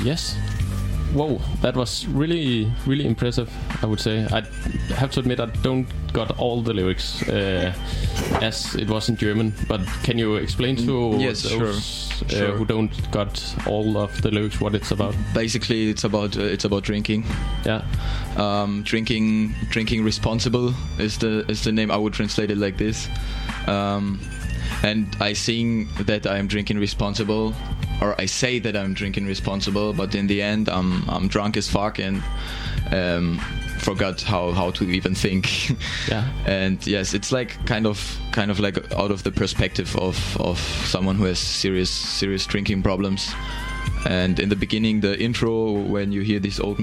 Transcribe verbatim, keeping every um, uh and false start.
yes. Whoa, that was really, really impressive, I would say. I have to admit I don't got all the lyrics uh, as it was in German, but can you explain to yes, those sure. Uh, Sure. who don't got all of the lyrics what it's about? Basically, it's about uh, it's about drinking. Yeah. Um, drinking, drinking responsible is the is the name. I would translate it like this. Um, and I sing that I'm drinking responsible, or I say that I'm drinking responsible, but in the end, I'm I'm drunk as fuck and um, forgot how, how to even think. Yeah. And yes, it's like kind of kind of like out of the perspective of of someone who has serious serious drinking problems. And in the beginning, the intro, when you hear this old